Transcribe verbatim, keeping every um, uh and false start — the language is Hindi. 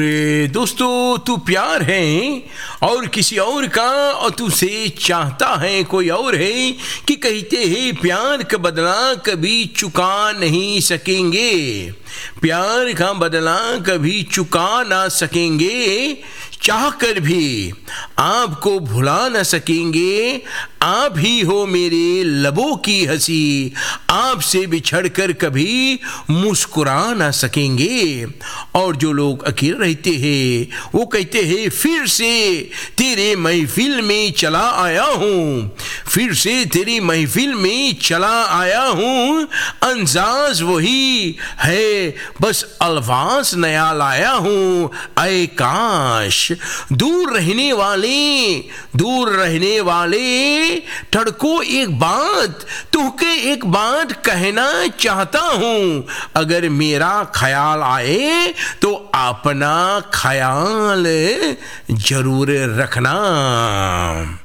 ए, दोस्तों तू प्यार है और किसी और का और तुझसे चाहता है कोई और है कि कहते हैं प्यार का बदला कभी चुका नहीं सकेंगे, प्यार का बदला कभी चुका ना सकेंगे, चाह कर भी आपको भुला न सकेंगे। आप ही हो मेरे लबों की हंसी, आपसे बिछड़कर कभी मुस्कुरा ना सकेंगे। और जो लोग अकेले रहते हैं वो कहते हैं फिर से तेरे महफिल में चला आया हूँ, फिर से तेरी महफिल में चला आया हूँ। अंदाज वही है बस अल्फाज नया लाया हूँ। ऐ काश दूर रहने वाले दूर रहने वाले ठड़को एक बात तुहके एक बात कहना चाहता हूँ। अगर मेरा ख्याल आए तो अपना ख्याल जरूर रखना।